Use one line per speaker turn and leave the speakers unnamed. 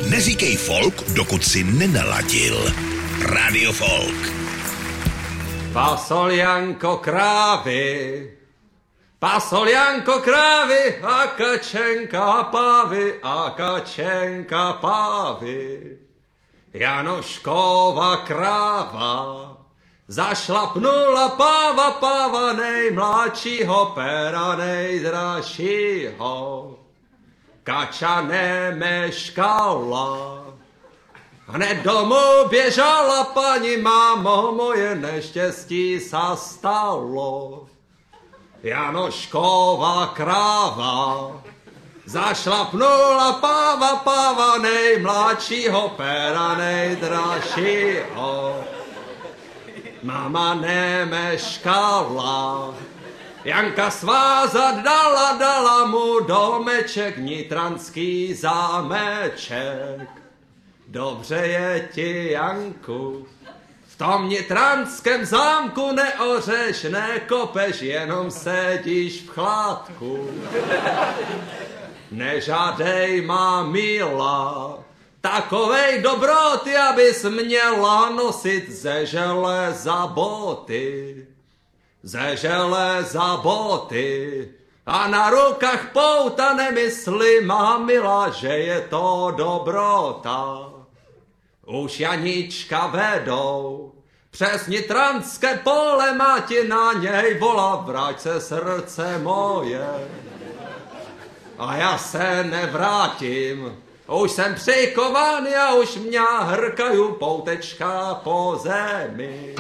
Neříkej folk, dokud si nenaladil. Radio Folk.
Pasoljanko krávy, a kačenka pávy. Janoškova kráva zašlapnula páva nejmladšího péra nejdražšího. Kača nemeškala, hned domů běžala, paní mámo, moje neštěstí sa stalo. Janoškova kráva zašlapnula páva nejmladšího péra nejdražšího. Mama nemeškala, Janka svázat dala mu domeček, nitranský zámeček. Dobře je ti, Janku, v tom nitranském zámku neořeš, nekopeš, jenom sedíš v chládku. Nežádej, má milá, takovej dobroty, abys měla nosit ze železa boty. Ze železa boty a na rukách pouta, nemysli, má milá, že je to dobrota. Už Janička vedou přes nitranské pole, máti na něj volá, vrať se srdce moje. A já se nevrátím, už jsem přikovaný a už mě hrkají poutečka po zemi.